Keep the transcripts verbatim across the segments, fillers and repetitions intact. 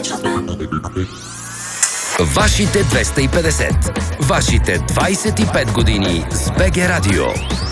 Вашите двеста и петдесет. Вашите двайсет и пет години с БГ Радио.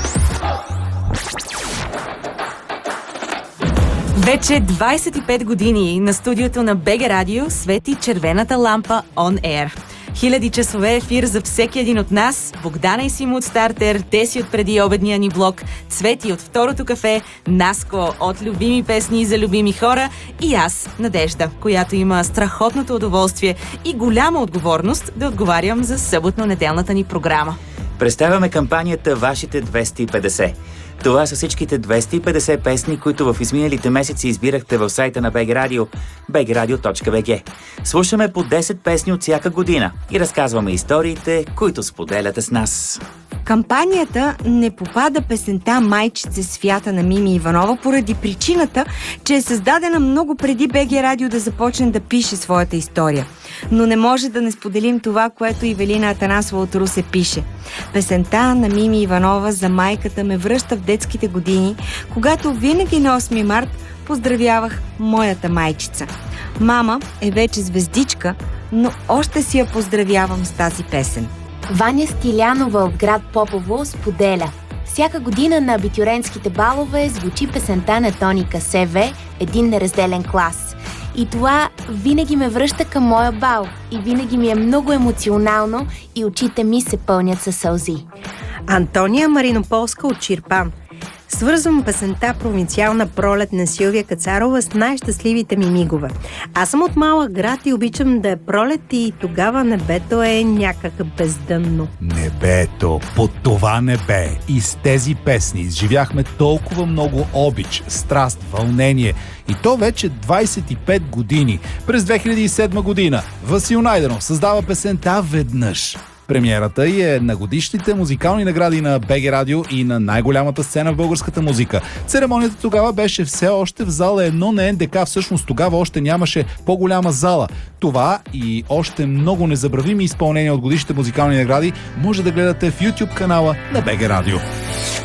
Вече двайсет и пет години на студиото на БГ Радио свети червената лампа On Air. Хиляди часове ефир за всеки един от нас. Богдана и Симо от Стартер, Теси от преди обедния ни блок, Цвети от Второто кафе, Наско от любими песни за любими хора и аз, Надежда, която има страхотното удоволствие и голяма отговорност да отговарям за съботно-неделната ни програма. Представяме кампанията Вашите двеста и петдесет. Това са всичките двеста и петдесет песни, които в изминалите месеци избирахте в сайта на БГ Радио, би джи радио точка би джи. Слушаме по десет песни от всяка година и разказваме историите, които споделяте с нас. Кампанията не попада песента "Майчице свята" на Мими Иванова поради причината, че е създадена много преди БГ Радио да започне да пише своята история. Но не може да не споделим това, което Ивелина Атанасова от Русе пише. Песента на Мими Иванова за майката ме връща в детските години, когато винаги на осми март поздравявах моята майчица. Мама е вече звездичка, но още си я поздравявам с тази песен. Ваня Стилянова от град Попово споделя: всяка година на абитюрентските балове звучи песента на Тоника СВ "Един неразделен клас". И това винаги ме връща към моя бал и винаги ми е много емоционално и очите ми се пълнят със сълзи. Антония Маринополска от Чирпан: свързвам песента "Провинциална пролет" на Силвия Кацарова с най-щастливите ми мигове. Аз съм от малък град и обичам да е пролет и тогава небето е някак бездънно. Небето, под това небе и с тези песни изживяхме толкова много обич, страст, вълнение. И то вече двайсет и пет години. През две хиляди и седма година Васил Найденов създава песента "Веднъж". Премиерата й е на годишните музикални награди на БГ Радио и на най-голямата сцена в българската музика. Церемонията тогава беше все още в зала едно на Ен Де Ка. Всъщност тогава още нямаше по-голяма зала. Това и още много незабравими изпълнения от годишните музикални награди може да гледате в YouTube канала на БГ Радио.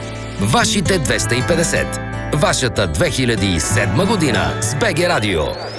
Вашите двеста и петдесет. Вашата две хиляди и седма година с БГ Радио.